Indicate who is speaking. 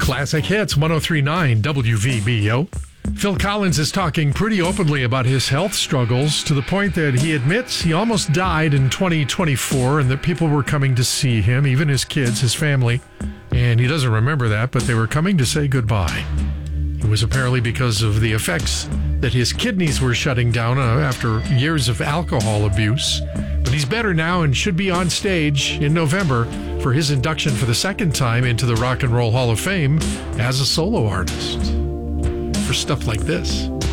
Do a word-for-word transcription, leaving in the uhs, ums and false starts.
Speaker 1: Classic Hits, one oh three point nine W V B O. Phil Collins is talking pretty openly about his health struggles to the point that he admits he almost died in twenty twenty-four and that people were coming to see him, even his kids, his family. And he doesn't remember that, but they were coming to say goodbye. It was apparently because of the effects that his kidneys were shutting down uh, after years of alcohol abuse. But he's better now and should be on stage in November for his induction for the second time into the Rock and Roll Hall of Fame as a solo artist. For stuff like this.